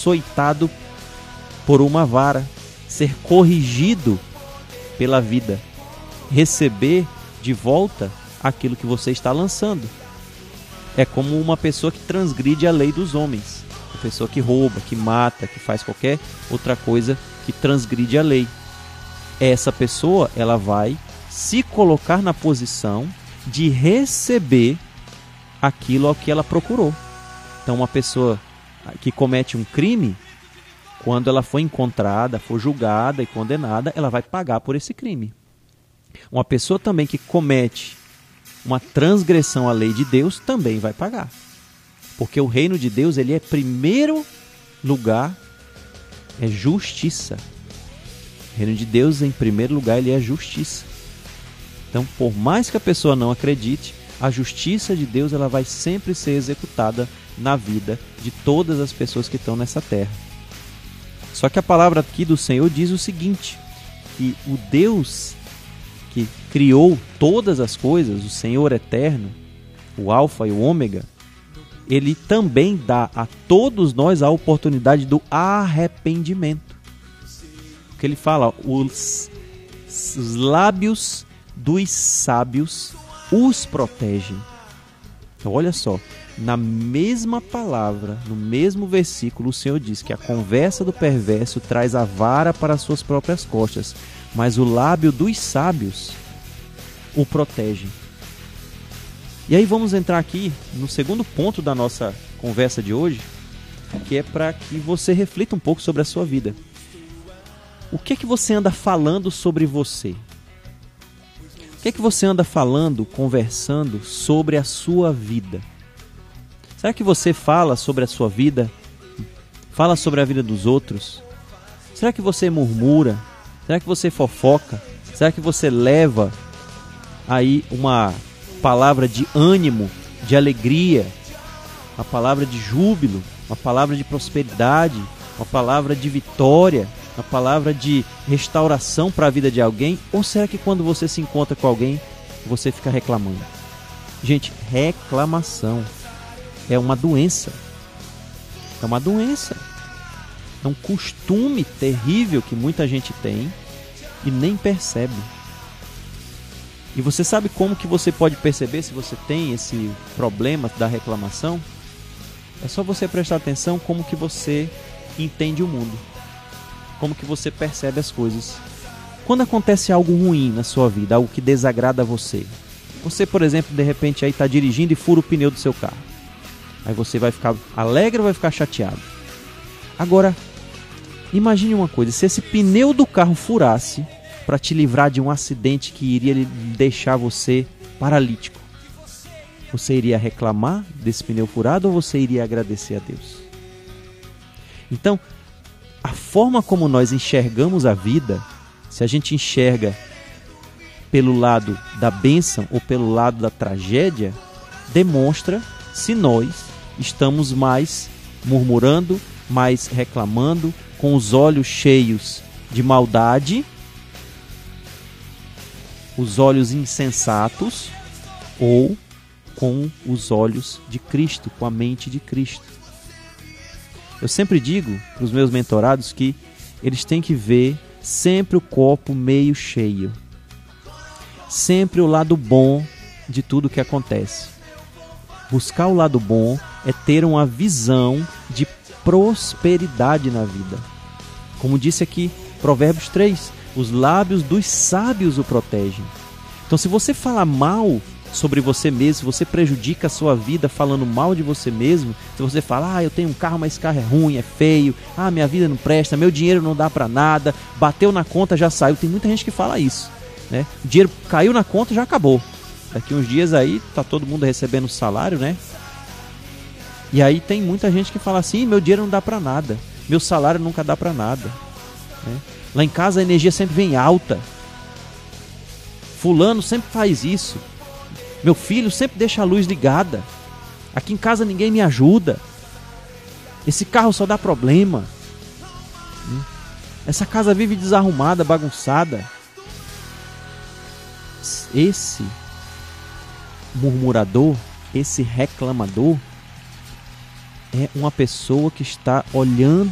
açoitado por uma vara, ser corrigido pela vida, receber de volta aquilo que você está lançando. É como uma pessoa que transgride a lei dos homens, uma pessoa que rouba, que mata, que faz qualquer outra coisa que transgride a lei. Essa pessoa, ela vai se colocar na posição de receber aquilo ao que ela procurou. Então, uma pessoa que comete um crime, quando ela for encontrada, for julgada e condenada, ela vai pagar por esse crime. Uma pessoa também que comete uma transgressão à lei de Deus também vai pagar. Porque o reino de Deus, ele é primeiro lugar, é justiça. O reino de Deus, em primeiro lugar, ele é justiça. Então, por mais que a pessoa não acredite, a justiça de Deus, ela vai sempre ser executada na vida de todas as pessoas que estão nessa terra. Só que a palavra aqui do Senhor diz o seguinte, que o Deus que criou todas as coisas, o Senhor eterno, o Alfa e o Ômega, ele também dá a todos nós a oportunidade do arrependimento. Porque ele fala, os lábios dos sábios os protegem. Então olha só, na mesma palavra, no mesmo versículo, o Senhor diz que a conversa do perverso traz a vara para as suas próprias costas, mas o lábio dos sábios o protege. E aí vamos entrar aqui no segundo ponto da nossa conversa de hoje, que é para que você reflita um pouco sobre a sua vida. O que é que você anda falando sobre você? O que é que você anda falando, conversando sobre a sua vida? Será que você fala sobre a sua vida? Fala sobre a vida dos outros? Será que você murmura? Será que você fofoca? Será que você leva aí uma palavra de ânimo, de alegria, uma palavra de júbilo, uma palavra de prosperidade, uma palavra de vitória, uma palavra de restauração para a vida de alguém? Ou será que quando você se encontra com alguém, você fica reclamando? Gente, reclamação é uma doença. É uma doença. É um costume terrível que muita gente tem e nem percebe. E você sabe como que você pode perceber se você tem esse problema da reclamação? É só você prestar atenção como que você entende o mundo. Como que você percebe as coisas. Quando acontece algo ruim na sua vida, algo que desagrada você. Você, por exemplo, de repente aí está dirigindo e fura o pneu do seu carro. Aí você vai ficar alegre ou vai ficar chateado? Agora, imagine uma coisa, se esse pneu do carro furasse para te livrar de um acidente que iria deixar você paralítico, você iria reclamar desse pneu furado ou você iria agradecer a Deus? Então, a forma como nós enxergamos a vida, se a gente enxerga pelo lado da bênção ou pelo lado da tragédia, demonstra se nós estamos mais murmurando, mais reclamando, com os olhos cheios de maldade, os olhos insensatos, ou com os olhos de Cristo, com a mente de Cristo. Eu sempre digo para os meus mentorados que eles têm que ver sempre o copo meio cheio, sempre o lado bom de tudo que acontece. Buscar o lado bom é ter uma visão de prosperidade na vida. Como disse aqui, Provérbios 3, os lábios dos sábios o protegem. Então, se você fala mal sobre você mesmo, se você prejudica a sua vida falando mal de você mesmo, se você fala, eu tenho um carro, mas esse carro é ruim, é feio, minha vida não presta, meu dinheiro não dá pra nada, bateu na conta, já saiu. Tem muita gente que fala isso, né? O dinheiro caiu na conta, já acabou. Daqui uns dias aí, tá todo mundo recebendo salário, né? E aí tem muita gente que fala assim, meu dinheiro não dá pra nada, meu salário nunca dá pra nada, né? Lá em casa a energia sempre vem alta, fulano sempre faz isso, meu filho sempre deixa a luz ligada, aqui em casa ninguém me ajuda, esse carro só dá problema, essa casa vive desarrumada, bagunçada. Esse murmurador, esse reclamador, é uma pessoa que está olhando